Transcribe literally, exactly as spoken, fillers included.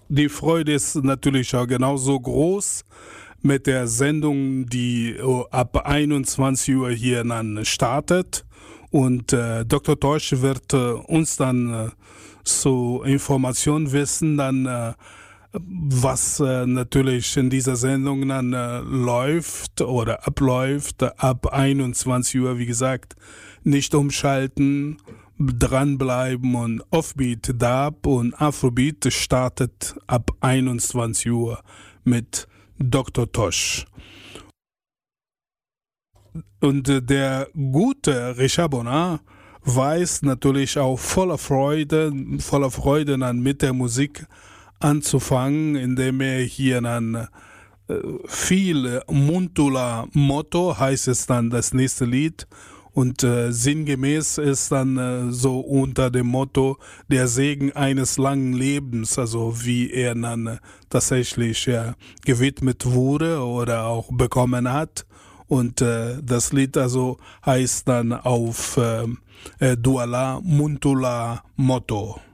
Die Freude ist natürlich auch genauso groß mit der Sendung, die äh, ab einundzwanzig Uhr hier dann startet. Und äh, Doktor Tosh wird äh, uns dann äh, so Informationen wissen, dann äh, was äh, natürlich in dieser Sendung dann äh, läuft oder abläuft. Ab einundzwanzig Uhr, wie gesagt, nicht umschalten, dranbleiben und Offbeat, Dub und Afrobeat startet ab einundzwanzig Uhr mit Doktor Tosh. Und äh, der gute Richard Bonnat weiß natürlich auch voller Freude, voller Freude dann mit der Musik anzufangen, indem er hier dann äh, viel Muntula Motto heißt es dann das nächste Lied. Und äh, sinngemäß ist dann äh, so unter dem Motto der Segen eines langen Lebens, also wie er dann äh, tatsächlich äh, gewidmet wurde oder auch bekommen hat. Und äh, das Lied also heißt dann auf äh, äh, Douala Muntula Motto.